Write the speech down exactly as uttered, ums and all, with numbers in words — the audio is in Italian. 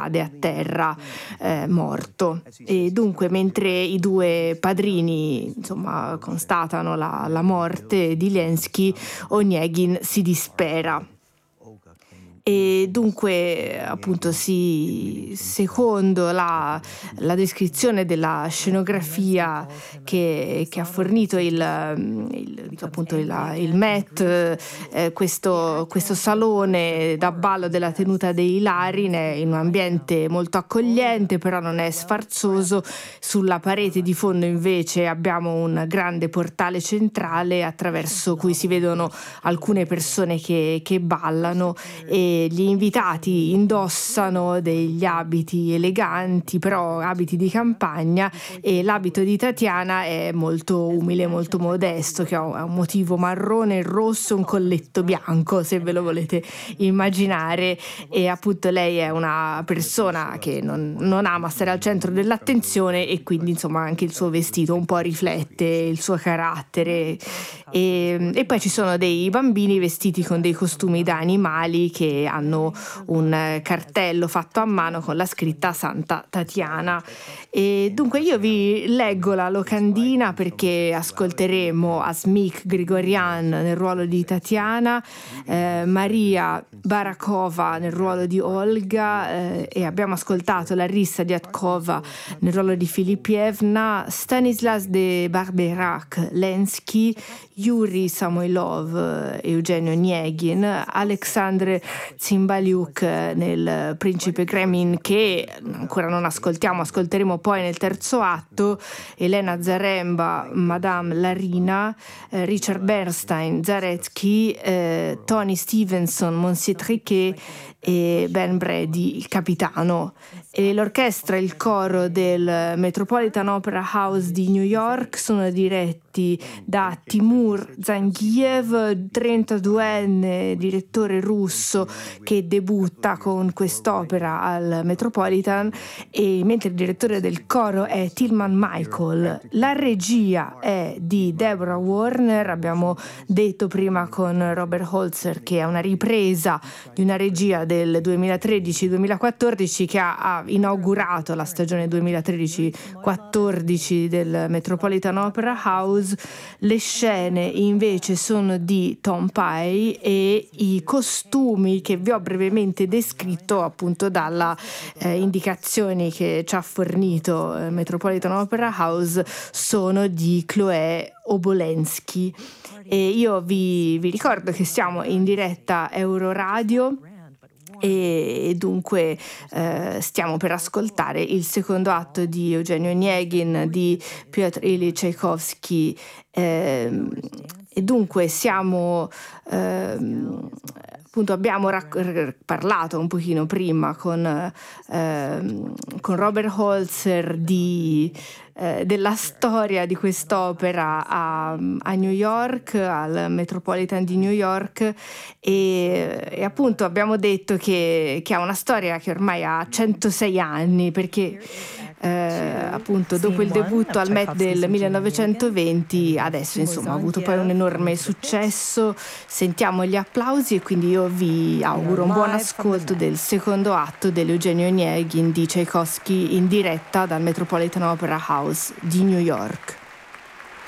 cade a terra eh, morto. E dunque, mentre i due padrini insomma constatano la, la morte di Lenski, Onegin si dispera. E dunque, appunto, si, secondo la, la descrizione della scenografia che, che ha fornito il, il, appunto il, il Met, eh, questo, questo salone da ballo della tenuta dei Larin è in un ambiente molto accogliente, però non è sfarzoso. Sulla parete di fondo invece abbiamo un grande portale centrale attraverso cui si vedono alcune persone che, che ballano, e gli invitati indossano degli abiti eleganti, però abiti di campagna, e l'abito di Tatiana è molto umile, molto modesto, che ha un motivo marrone e rosso, un colletto bianco, se ve lo volete immaginare. E appunto lei è una persona che non, non ama stare al centro dell'attenzione, e quindi insomma anche il suo vestito un po' riflette il suo carattere. E, e poi ci sono dei bambini vestiti con dei costumi da animali che hanno un cartello fatto a mano con la scritta Santa Tatiana. E dunque io vi leggo la locandina, perché ascolteremo Asmik Grigorian nel ruolo di Tatiana, eh, Maria Barakova nel ruolo di Olga, eh, e abbiamo ascoltato Larissa Diatkova nel ruolo di Filipievna, Stanislas de Barberac Lenski, Yuri Samoilov, Eugenio Onegin, Alexandre Zimbaliuk nel Principe Kremin, che ancora non ascoltiamo, ascolteremo poi nel terzo atto, Elena Zaremba, Madame Larina, eh, Richard Bernstein, Zaretsky, eh, Tony Stevenson, Monsieur Triquet e Ben Brady, il capitano. E l'orchestra e il coro del Metropolitan Opera House di New York sono diretti da Timur Zangiev, trentaduenne direttore russo che debutta con quest'opera al Metropolitan, e mentre il direttore del coro è Tilman Michael. La regia è di Deborah Warner, abbiamo detto prima con Robert Holzer che è una ripresa di una regia del duemilatredici duemilaquattordici che ha, ha inaugurato la stagione duemilatredici quattordici del Metropolitan Opera House. Le scene invece sono di Tom Pye, e i costumi che vi ho brevemente descritto appunto dalla eh, indicazioni che ci ha fornito il Metropolitan Opera House sono di Chloé Obolensky. E io vi, vi ricordo che siamo in diretta Euroradio, e dunque eh, stiamo per ascoltare il secondo atto di Eugenio Onegin di Piotr Ilyich Tchaikovsky, eh, e dunque siamo eh, appunto abbiamo rac- parlato un pochino prima con, eh, con Robert Holzer di Eh, della storia di quest'opera a, a New York, al Metropolitan di New York, e, e appunto abbiamo detto che, che ha una storia che ormai ha centosei anni, perché eh, appunto dopo il debutto al Met del millenovecentoventi adesso insomma ha avuto poi un enorme successo. Sentiamo gli applausi, e quindi io vi auguro un buon ascolto del secondo atto dell'Eugenio Onegin di Tchaikovsky in diretta dal Metropolitan Opera House di New York.